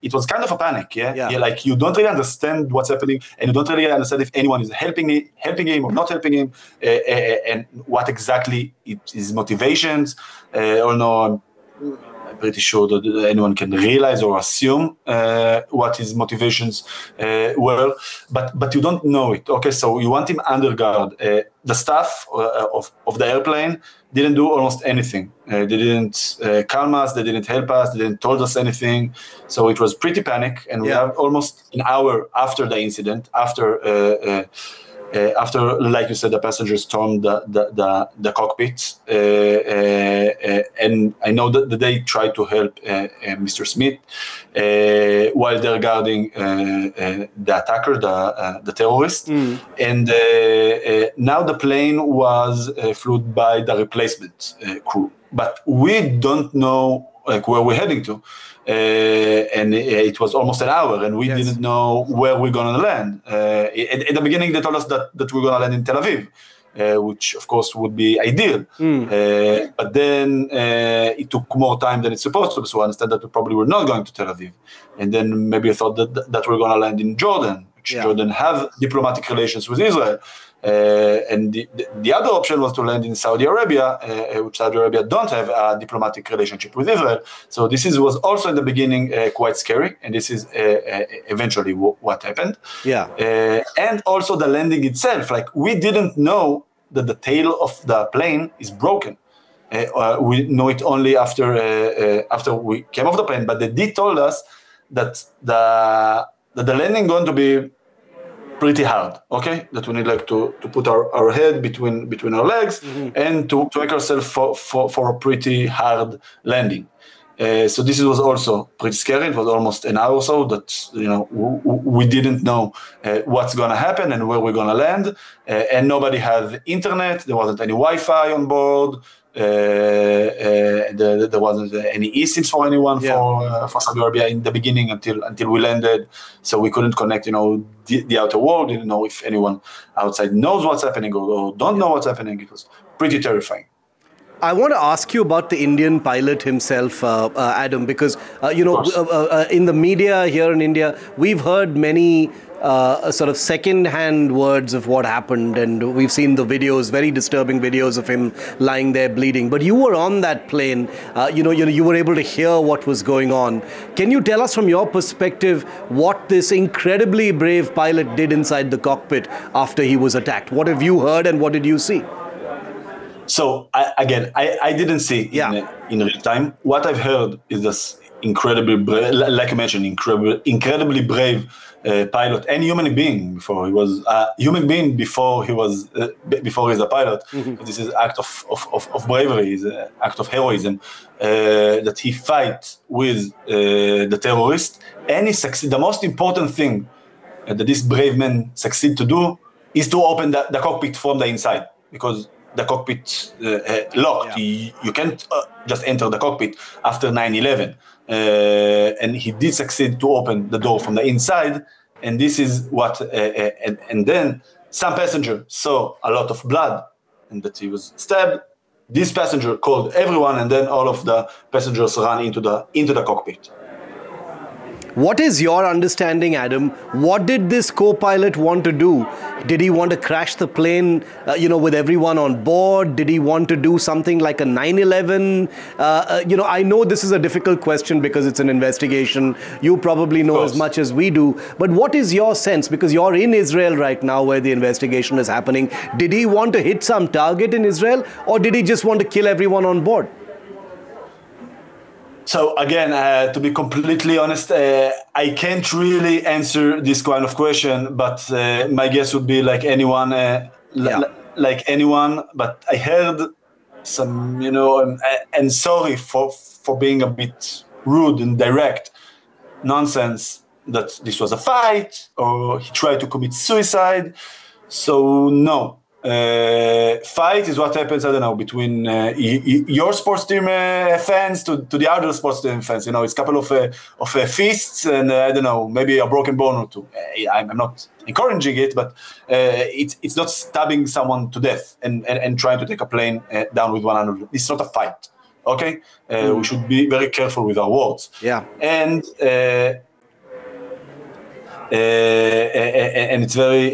it was kind of a panic. Yeah. Like you don't really understand what's happening, and you don't really understand if anyone is helping him or not helping him, and what exactly his motivations. Or no, I'm pretty sure that anyone can realize or assume what his motivations were, but you don't know it. Okay, so you want him under guard. The staff of the airplane didn't do almost anything. They didn't calm us. They didn't help us. They didn't told us anything. So it was pretty panic, and we have almost an hour after the incident, after, like you said, the passengers stormed the cockpit, and I know that they tried to help Mr. Smith while they're guarding the attacker, the terrorist. And now the plane was flown by the replacement crew, but we don't know like where we're heading to. And it was almost an hour, and we didn't know where we're going to land. At the beginning, they told us that we're going to land in Tel Aviv, which of course would be ideal. But then it took more time than it's supposed to, so I understand that we probably were not going to Tel Aviv. And then maybe I thought that we're going to land in Jordan, which Jordan have diplomatic relations with Israel. And the other option was to land in Saudi Arabia, which Saudi Arabia don't have a diplomatic relationship with Israel. So this was also in the beginning quite scary, and this is eventually what happened. And also the landing itself, like we didn't know that the tail of the plane is broken. We know it only after we came off the plane, but they did told us that the landing going to be pretty hard, okay? That we need like to put our head between our legs and to make ourselves for a pretty hard landing. So this was also pretty scary. It was almost an hour or so that we didn't know what's going to happen and where we're going to land, and nobody had internet. There wasn't any Wi-Fi on board. There wasn't any eSIMs for anyone for Saudi Arabia in the beginning until we landed. So we couldn't connect, the outer world. Didn't know if anyone outside knows what's happening or don't know what's happening. It was pretty terrifying. I want to ask you about the Indian pilot himself, Adam, because, in the media here in India, we've heard many sort of second-hand words of what happened, and we've seen the videos, very disturbing videos of him lying there bleeding. But you were on that plane, you were able to hear what was going on. Can you tell us from your perspective what this incredibly brave pilot did inside the cockpit after he was attacked? What have you heard and what did you see? So I didn't see in real time. What I've heard is this incredibly brave, like I mentioned, incredibly brave pilot and human being. Before he was a human being, before he's a pilot. This is an act of bravery, is an act of heroism that he fight with the terrorist, and he succeed. The most important thing that this brave man succeed to do is to open the cockpit from the inside, because the cockpit locked. You can't just enter the cockpit after 9/11. And he did succeed to open the door from the inside. And this is what, and then some passenger saw a lot of blood and that he was stabbed. This passenger called everyone, and then all of the passengers ran into the cockpit. What is your understanding, Adam? What did this co-pilot want to do? Did he want to crash the plane, with everyone on board? Did he want to do something like a 9/11? I know this is a difficult question because it's an investigation. You probably know as much as we do. But what is your sense? Because you're in Israel right now where the investigation is happening. Did he want to hit some target in Israel, or did he just want to kill everyone on board? So again, to be completely honest, I can't really answer this kind of question, but my guess would be like anyone, like anyone. But I heard some, and sorry for being a bit rude and direct, nonsense that this was a fight or he tried to commit suicide. So no. Fight is what happens, I don't know, between your sports team fans to the other sports team fans. It's a couple of fists and I don't know, maybe a broken bone or two. I'm not encouraging it, but it's not stabbing someone to death and trying to take a plane down with 100. It's not a fight. Okay, we should be very careful with our words. Yeah, and and it's very